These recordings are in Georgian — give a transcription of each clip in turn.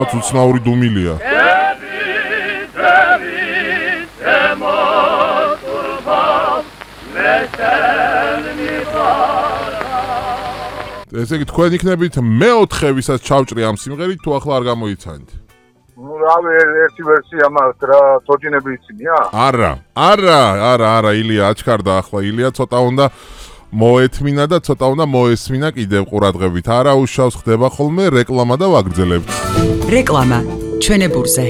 უცნაური დუმილია. ესე იგი თქვენ იქნებით მეოთხე ვისაც ჩავჭრი ამ სიმღერით თუ ახლა არ გამოიცანით? რავი ერთი ვერსია მაქვს რა თოჯინები იცინია? არა ილია აჩქარდა ახლა ილია ცოტა უნდა მოეთმინა და ცოტა უნდა მოესმინა კიდევ ყურადღებით. არა უშავს ხდება ხოლმე რეკლამა და ვაგრძელებთ. რეკლამა ჩვენებურზე.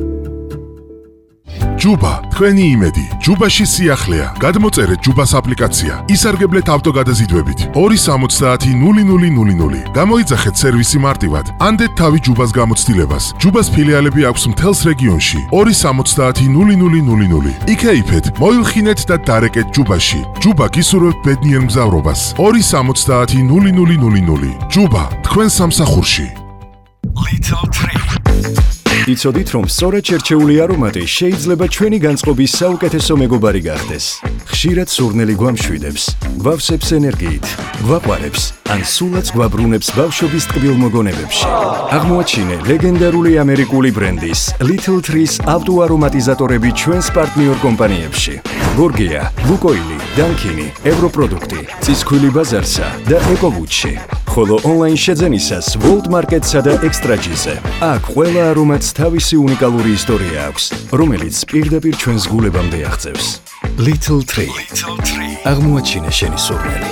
ჯუბა, თქვენი იმედი. ჯუბაში სიახლეა. გადმოწერეთ ჯუბას აპლიკაცია. ისარგებლეთ ავტოგადაზიდვებით. 270-0000. გამოიძახეთ სერვისი მარტივად. ანდეთ თავი ჯუბას გამოცდილებას. ჯუბას ფილიალები აქვს მთელს რეგიონში. 270-0000. იქეიფეთ, მოილხინეთ და დარეკეთ ჯუბაში. ჯუბა გისურვებთ ბედნიერ მგზავრობას. 270-0000. ჯუბა, თქვენ სამსახურში. Little Tree. იცოდით რომ სწორედ შერჩეული არომატი შეიძლება ჩვენი განწყობის საუკეთესო მეგობარი გახდეს. ხშირად სურნელი გვამშვიდებს, გვავსებს ენერგიით, გვაყვარებს, ან სულაც გვაბრუნებს ბავშვობის ტკბილ მოგონებებში. აღმოაჩინე ლეგენდარული ამერიკული ბრენდის Little Trees ავტოარომატიზატორები ჩვენს პარტნიორ კომპანიებში. გორგია, ლუკოილი, დანკინი, ევროპროდუქტი, წისქვილი ბაზარსა და ეკოვუჩი. ხოლო ონლაინ შეძენისას World Market-სა და Extra-ჭიზე. აქ ყველა არომატს თავისი უნიკალური ისტორია აქვს, რომელიც პირდაპირ ჩვენს გულებამდე აღწევს. Little Tree. აღმოაჩინე შენი სურნელი.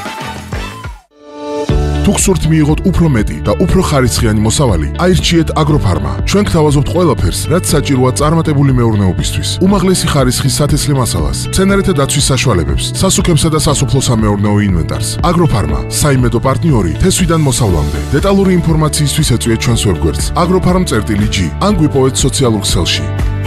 თუ გსურთ მიიღოთ უფრო მეტი და უფრო ხარისხიანი მოსავალი, აირჩიეთ აგროფარმა. ჩვენ გთავაზობთ ყველაფერს, რაც საჭიროა წარმატებული მეურნეობისთვის. უმაღლესი ხარისხის სათესლე მასალას, მცენარეთა დაცვის საშუალებებს, სასუქებსა და სასოფლო-სამეურნეო ინვენტარს. აგროფარმა, საიმედო პარტნიორი თესვიდან მოსავლამდე. დეტალური ინფორმაციისთვის ეწვიეთ ჩვენს ვებგვერდს agrofarm.g ან გვიპოვეთ სოციალურ ქსელში.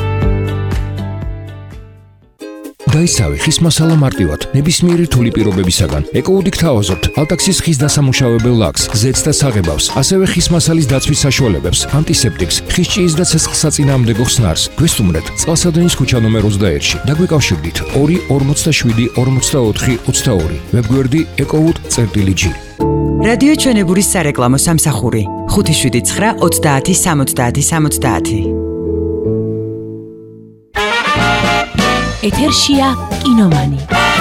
დაისავი ხის მასალა მარტივად, ნებისმიერი რთული პირობებისაგან. ეკოუდი გთავაზობთ ალტაქსის ხის დასამუშავებელ ლაქს, ზეთს და საღებავს, ასევე ხის მასალის დაცვის საშუალებებს, ანტისეპტიკს, ხის ჭიის და ცეცხლსაწინააღმდეგო ხსნარს. გვესტუმრეთ წყალსადენის ქუჩა ნომერ 21-ში და გვიკავშირდით 2 47 24 22. ვებგვერდი ecowood.g. რადიო ჩვენებურის სარეკლამო სამსახური 579 30 70 70. ეთერშია კინომანი.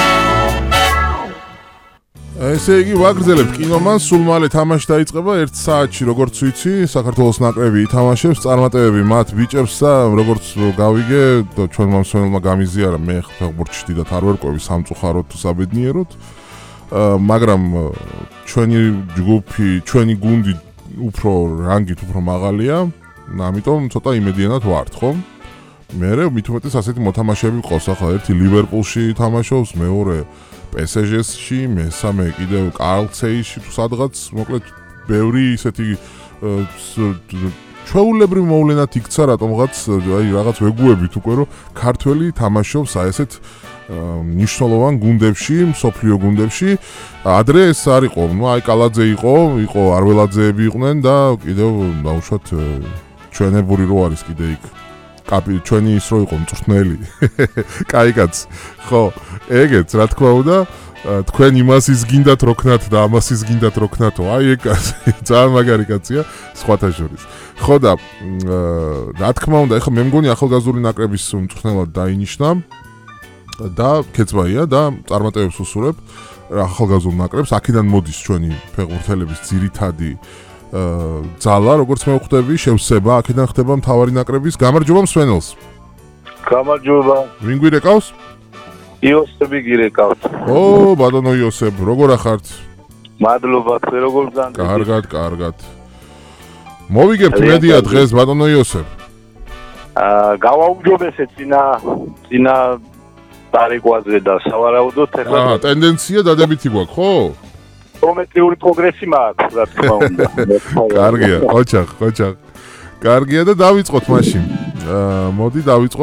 ესე იგი ვაგრძელებთ კინომანს, სულ მალე თამაში დაიწყება 1 საათში, როგორც ვიცი, საქართველოს ნაკრები ითამაშებს, წარმატებები მათ ბიჭებს და როგორც გავიგე, ჩვენმა მსმენელმა გამიზიარა, მე ფეხბურთში დიდად არ ვერკვევი სამწუხაროდ თუ საბედნიეროდ, მაგრამ ჩვენი ჯგუფი, ჩვენი გუნდი უფრო რანგით უფრო მაღალია, ამიტომ ცოტა იმედიანად ვართ, ხო? მერე მით უმეტეს ასეთი მოთამაშეები ყავს, ახლა ერთი ლივერპულში თამაშობს, მეორე PSG-ში, მესამე კიდევ კარლცეიში თუ სადღაც, მოკლედ ბევრი ისეთი ჩვეულებრივ მოვლენად იქცა რატომღაც, აი რაღაც ვეგუებით უკვე რომ ქართველი თამაშობს აი ესეთ ნიშნულოვან გუნდებში, მსოფლიო გუნდებში. ადრე ეს არ იყო, ნუ აი კალაძე იყო არველაძეები იყვნენ და კიდევ დაუშვათ ჩვენებური რო არის კიდე იქ ჩვენი ის რო იყო მწვრთნელი. კაი კაც. ხო, ეგეც რა თქმა უნდა, თქვენ იმას ის გინდათ როქნათ და ამას ის გინდათ როქნათო. აი ეგ ძალიან მაგარი კაცია, სხვათა შორის. ხო და რა თქმა უნდა, ეხლა მე მგონი ახალგაზრდული ნაკრების მწვრთნელად დაინიშნა და ქეცბაია და წარმატებებს უსურებ ახალგაზრდულ ნაკრებს. აქედან მოდის ჩვენი ფეხბურთელების ძირითადი ძალა, როგორც მე ვხვდები, შევსება, აქედან ხდება მთავარი ნაკრების. გამარჯობა მსვენელს. გამარჯობა. ვინ გვირეკავს? იოსები გირეკავს. ო, ბატონო იოსებ, როგორ ახართ? მადლობა, თქვენ როგორ გზავნით? კარგად. მოვიგებთ მედია დღეს, ბატონო იოსებ. გავაუმჯობესეთ წინა დარეკვაზე და სავარაუდოდ ეხლა ტენდენცია დადებითი გვაქვს, ხო? გეომეტრიული პროგრესი მაქვს, რა თქმა უნდა. კარგია, ოჩახ. კარგია და დავიწყოთ მაშინ. მოდი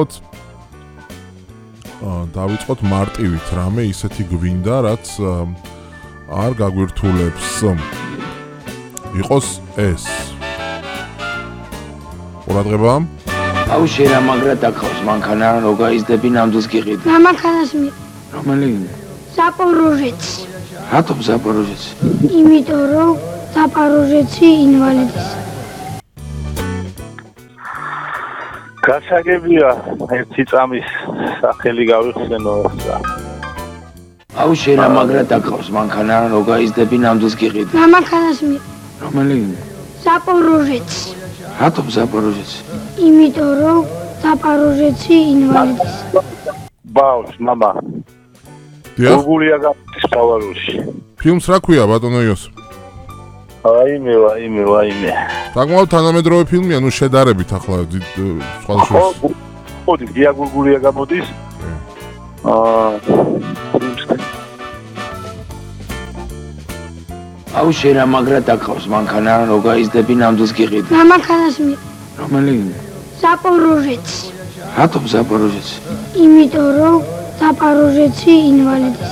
დავიწყოთ მარტივით, რამე ისეთი გვინდა, რაც არ გაგვირთულებს. იყოს ეს. ყურადღება. აუ შეიძლება მაგრა დაკავს, მანქანა რო გაიზდები ნამდვილს გიყიდი. მანქანას მი. რომელი? ზაპოროჟეცი. რატომ ზაპოროჟეცი? იმიტომ რომ ზაპოროჟეცი ინვალიდია. გასაგებია ერთი წამის სახელი გავიხსენო ახლა. აუ შენ ამაგრა დაკავს მანქანა რო გაიზდები ნამდვილს გიყიდი. მანქანას მიყ. რომელი? ზაპოროჟეცი. რატომ ზაპოროჟეცი? იმიტომ რომ ზაპოროჟეცი ინვალიდის. ბაუს მამა. როგორია გადის სავალოში? ფილმს რა ქვია ბატონო იოსებ? ვაიმე. საკმაოდ თანამედროვე ფილმია, ნუ შედარებით ახლა სხვადასხვა. მოდი, დიაგურგულია გამოდის. აუ შენ ამაგრა დაკავს მანქანა რო გაიზდები ნამდვილს გიყიდი. მანქანას მიყ. რომელი? ზაპოროჟეცი. რატომ ზაპოროჟეცი? იმიტომ რომ ზაპოროჟეცი ინვალიდის.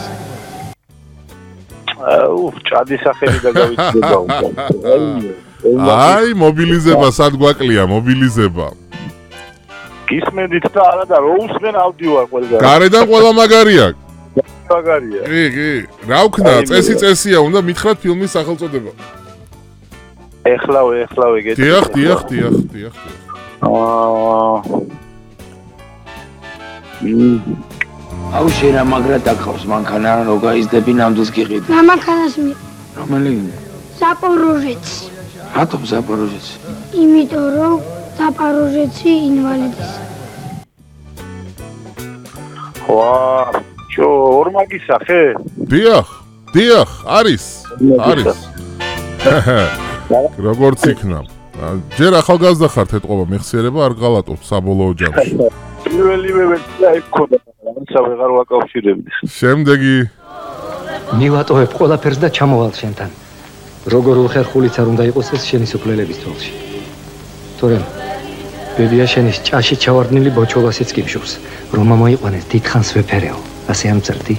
ჭადის სახელი და გავიწდება უკვე. აი, მობილიზება სად გვაკლია, მობილიზება. გისმენდით და არა და რო უსმენ ავდივარ ყველგან. გარედან ყველა მაგარია. მაგარია. კი. რა ვქნა, წესია, უნდა მითხრათ ფილმის სახელწოდება. ეხლავე გეტყვი. დიახ. აუ შენ ამაგრა დაკავს მანქანა რო გაიზდები ნამდვილს გიყიდი. მანქანას მიყ. რომელი? ზაპოროჟეცი. რატომ ზაპოროჟეცი? იმიტომ რომ ზაპოროჟეცი ინვალიდის. ორმაგი სახე? დიახ, არის. როგორც იქნა. ჯერ ახალგაზრდა ხართ ეთყობა მეხსიერება არ გალატობ საბოლოო ჯამში. პირველივე ვერსია იქ ქონდა, ამისა ვეღარ ვაკავშირებდი. შემდეგი მივატოვებ ყველაფერს და ჩამოვალ შენთან. როგორ უხერხულიც არ უნდა იყოს ეს შენი სოფლელების თვალში. თორემ ბებია შენის ჭაში ჩავარდნილი ბოჩოლასიც გიმშობს, რომ მომიყვანეს დიდხანს ვეფერეო. ასე ამწერდი.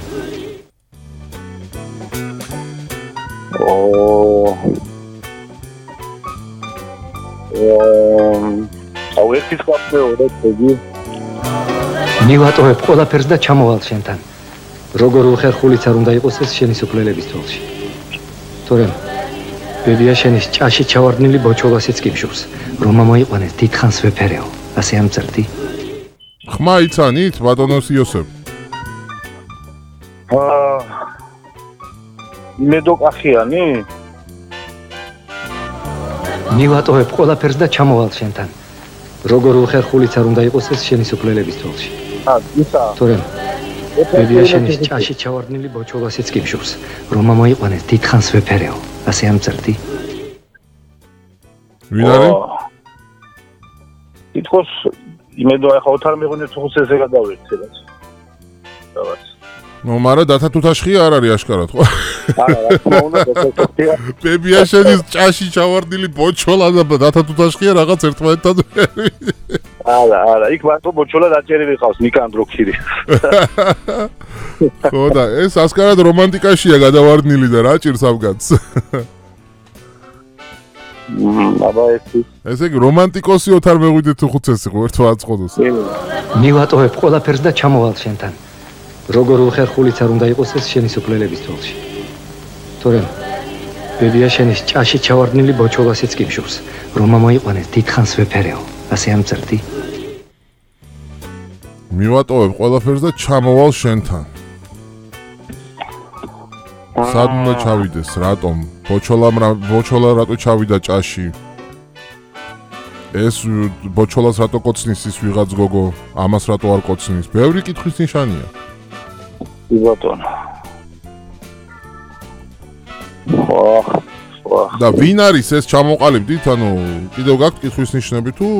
აუ ერთის ყავეო თეგი. მივატოვებ ყველაფერს და ჩამოვალ შენთან. როგორ უხერხულიც არ უნდა იყოს ეს შენი სოფლელების თვალში. თორემ ბებია შენის ჭაში ჩავარდნილი ბოჩოლასიც გიმშობს, რომ მომიყვანეს დიდხანს ვეფერეო. ასე ამწერდი. ხმა იცანით ბატონოს იოსებ? მედოკახიანი? მივატოვებ ყველაფერს და ჩამოვალ შენთან. როგორ უხერხულიც არ უნდა იყოს ეს შენი სოფლელების თვალში. ისა. თორემ ბებია შენის ჭაში ჩავარდნილი ბოჩოლასიც გიმშობს, რომ მომიყვანეს დიდხანს ვეფერეო. ასე ამწერდი. ვინ არის? თითქოს იმედო ახლა ოთარ მიღუნეთ ხუსესე გადავერთებაც. რაღაც. მაგრამ დათა თუთაშხია არ არის აშკარად ხო? არა, უნდა დაწესებია. ბებია შენის ჭაში ჩავარდნილი ბოჩოლა და დათა თუთაშხია რაღაც ერთმანეთთან. არა, იქ მარტო ბოჩოლა დაჭერილი ყავს ნიკანდროქირი. ხო და ეს ასკარად რომანტიკაშია გადავარდნილი და რა ჭირს ამგანს. აბა ესე იგი რომანტიკოსი ოთარ მეღვიდე თუ ხუცესი ხო ერთმა აწყოდოს. მივატოვებ ყველაფერს და ჩამოვალ შენთან. როგორ უხერხულიც არ უნდა იყოს ეს შენი სოფლელების თვალში. თორემ ბებია შენის ჭაში ჩავარდნილი ბოჩოლასიც გიმშობს, რომ მომიყვანეს დიდხანს ვეფერეო. ასე ამწერდი. მივატოვებ ყველაფერს და ჩამოვალ შენთან. სად უნდა ჩავიდეს, რატომ? ბოჩოლა რატო ჩავიდა ჭაში? ეს ბოჩოლას რატო კოცნის ის ვიღაც გოგო? ამას რატო არ კოცნის? ბევრი კითხვის ნიშანია. ბატონო. და ვინ არის ეს ჩამოყალიბდით? ანუ კიდევ გაქვთ კითხვის ნიშნები თუ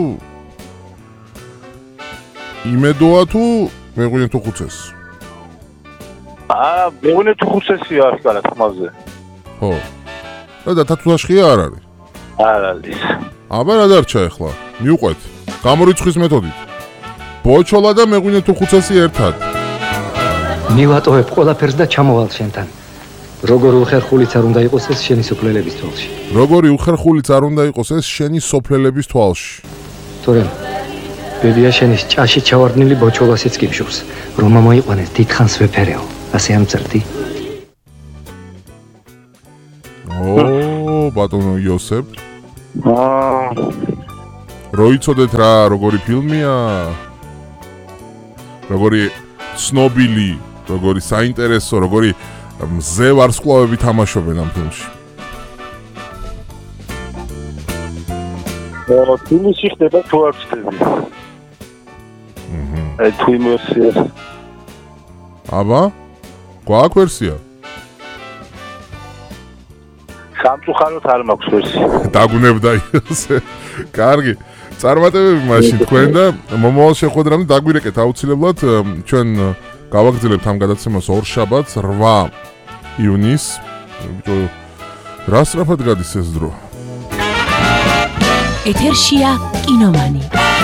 იმედოა თუ მეღვინე თუ ხუცეს? მეღვინე თუ ხუცესია აშკარად ხმაზე. ხო. და დათა თუთაშხია არ არის? არ არის. აბა რა დარჩა ახლა? მიუყვეთ. გამორიცხვის მეთოდით. ბოჩოლა და მეღვინე თუ ხუცესი ერთად. მივატოვებ ყველაფერს და ჩამოვალ შენთან. როგორ უხერხულიც არ უნდა იყოს ეს შენი სოფლელების თვალში. როგორი უხერხულიც არ უნდა იყოს ეს შენი სოფლელების თვალში. თორემ ბებია შენის ჭაში ჩავარდნილი ბოჩოლასიც გიმშობს, რომ მომიყვანეს დიდხანს ვეფერეო. ასე ამწერდი. ბატონო იოსებ. როიცოდეთ რა როგორი ფილმია? როგორი ცნობილი, როგორი საინტერესო, როგორი მზე ვარსკვლავები თამაშობენ ამ ფილმში. ფილმში ხდება თუ არ ხდება. აი თუ იმოსია. აბა? გვაქვს ვერსია? სამწუხაროდ არ მაქვს ვერსია. დაგუნებდა ისე. კარგი. წარმატებები მაშინ თქვენ და მომავალ შეხვედრამდე დაგვირეკეთ აუცილებლად ჩვენ გავაგრძელებთ ამ გადაცემას ორშაბათს 8 ივნისს. რა სწრაფად გადის ეს დრო? ეთერშია კინომანი.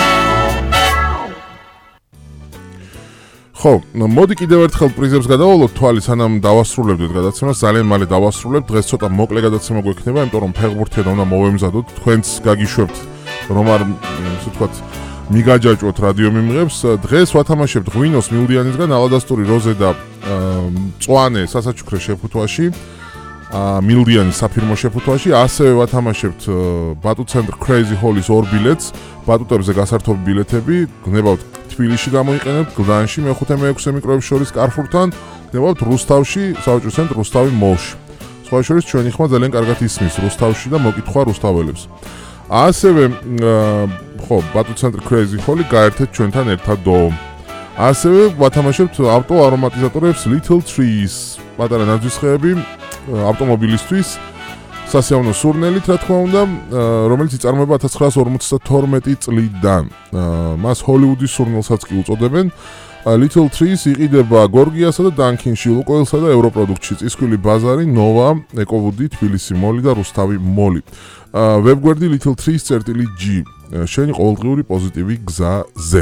ხო, მოდი კიდევ ერთხელ პრიზებს გადავალოთ თვალი, სანამ დავასრულებდეთ გადაცემას, ძალიან მალე დავასრულებთ. დღეს ცოტა მოკლე გადაცემა გვექნება, იმიტომ რომ ფეხბურთია და უნდა მოვემზადოთ. თქვენც გაგიშვებთ, რომ არ ისე ვთქვათ, მიგაჯაჭვოთ რადიო მიმღებს. დღეს ვათამაშებთ ღვინოს მილდიანისგან ალადასტური როზე და მწვანე სასაჩუქრე შეფუთვაში. მილდიანის საფირმო შეფუთვაში, ასევე ვათამაშებთ ბატუტცენტრ Crazy Hall-ის 2 ბილეთს, ბატუტებზე გასართობი ბილეთები, გნებავთ თბილისში გამოიყენებთ, გლდანში მე-5-მე-6 მიკროების შორის კარფურთან, გნებავთ რუსთავში, საბჭოს ცენტრ რუსთავი მოლში. სხვა შორის ჩვენი ხმა ძალიან კარგად ისმის რუსთავში და მოკითხვა რუსთაველებს. ასევე ხო, ბატუტცენტრ Crazy Hall-ი გაერთეთ ჩვენთან ერთადო. ასევე ვათამაშებთ ავტო არომატიზატორებს Little Trees, პატარა ნაძვისხეები ავტომობილისთვის სასიამოვნო სურნელით, რა თქმა უნდა, რომელიც იწარმოება 1952 წლიდან. მას ჰოლივუდის სურნელსაც კი უწოდებენ. Little Trees იყიდება გორგიასა და დანქინში, ლუკოილსა და ევროპროდუქტში, წისქვილი ბაზარი, ნოვა, ეკოვუდი, თბილისი მოლი და რუსთავი მოლი. ვებგვერდი littletrees.g. შენი ყოველდღიური პოზიტივი გზაზე.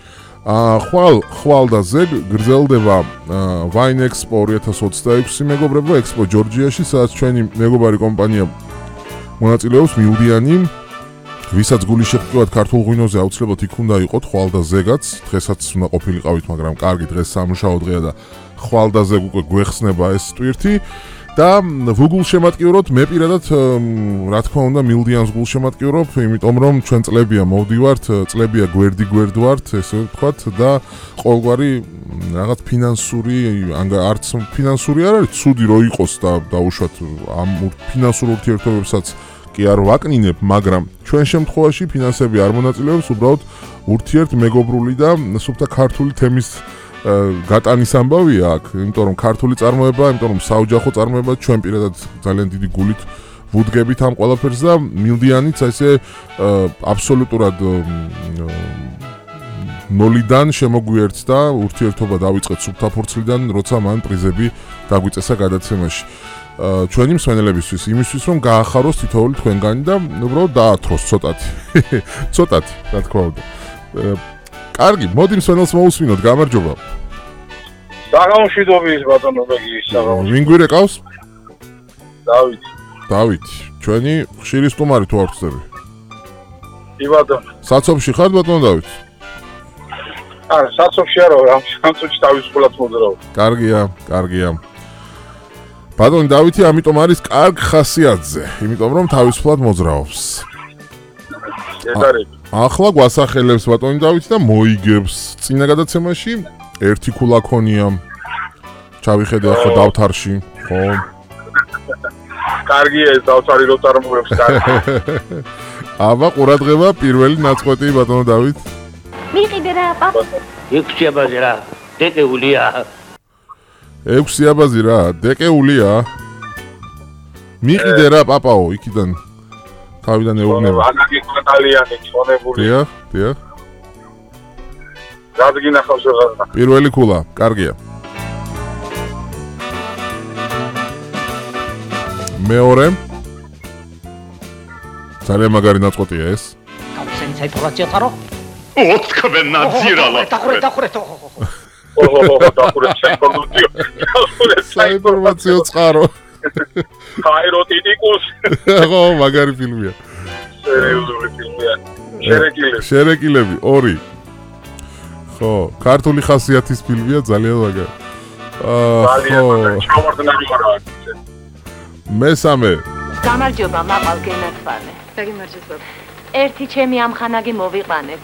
ხვალ და ზეგ გრძელდება Wine Expo 2026 მეგობრებო, Expo ჯორჯიაში, სადაც ჩვენი მეგობარი კომპანია მონაწილეობს მილდიანი, ვისაც გული შეჰყავთ ქართულ ღვინოზე, აუცილებლად იქ უნდა იყოთ ხვალ და ზეგაც, დღესაც უნდა ყოფილიყავით, მაგრამ კარგი, დღეს სამუშაო დღეა და ხვალ და ზეგ უკვე გვეხსნება ეს ტვირთი. და ვუგულ შემატკივროთ, მე პირადად რა თქმა უნდა მილდიანს გულ შემატკივრობ, იმიტომ რომ ჩვენ წლებია მოვდივართ, წლებია გვერდი ვართ, ესე ვთქვათ და ყოველგვარი რაღაც ფინანსური, არც ფინანსური არ არის, ცუდი რო იყოს და დაუშვათ ამ ფინანსურ ურთიერთობებსაც კი არ ვაკნინებ, მაგრამ ჩვენ შემთხვევაში ფინანსები არ მონაწილეობს, უბრალოდ ურთიერთმეგობრული და სუფთა ქართული თემის გატანის ამბავია აქ, იმიტომ რომ ქართული წარმოება, იმიტომ რომ საოჯახო წარმოება ჩვენ პირადად ძალიან დიდი გულით ვუდგებით ამ ყველაფერს და მილდიანიც ესე აბსოლუტურად ნოლიდან შემოგვიერთდა ურთიერთობა დავიწყეთ სუფთა ფურცლიდან, როცა მან პრიზები დაგვიწესა გადაცემაში. ჩვენი მსმენელებისთვის, იმისთვის რომ გაახაროს თითოეული თქვენგანი და უბრალოდ დაათროს ცოტათი. ცოტათი, რა თქმა უნდა. კარგი, მოდი მსმენელს მოусმინოთ, გამარჯობა. საღამოშვიდობის ბატონო ბეგის საღამო. ვინ გვირეკავს? დავით, ჩვენი ხშირი სტუმარი თუ არ ხსები? კი ბატონო. საცობში ხარ ბატონო დავით? არა, საცობში არა, ამ საცობში თავისუფლად მოძრაობ. კარგია. ბატონო დავითი ამიტომ არის კარგ ხასიათზე, იმიტომ რომ თავისუფლად მოძრაობს. ახლა გვასახელებს ბატონი დავითი და მოიგებს. წინა გადაცემაში ერთი ქულა ქონია. ჩავიხედე ახლა დავთარში, ხო? კარგია ეს დავთარი რო წარმოგებს კარგი. აბა ყურადღება პირველი ნაწყვეტი ბატონო დავით. მიყიდე რა პაპა. 6 აბაზი რა, დეკეულია. 6 აბაზი რა, დეკეულია. მიყიდე რა პაპაო, იქიდან. თავიდან ეუბნება. ანაკი კატალიანი ჩონებული. დიახ. გაგინახავს ვეღარ. პირველი ქულა, კარგია. მეორე. ძალიან მაგარი ნაწყვეტია ეს. სენ საინფორმაციო წარო? ოთხბენ ნაძირალა. დახურეთ. საინფორმაციო წყარო. ჰაიროტიტიკუს. ხო, მაგარი ფილმია. სერიოზული ფილმია. შერეკილები 2. ხო, ქართული ხასიათის ფილმია, ძალიან მაგარი. ხო. მესამე. გამარჯობა, მაყალ გენათვანე. გაგიმარჯობა. ერთი ჩემი ამხანაგი მოვიყანე.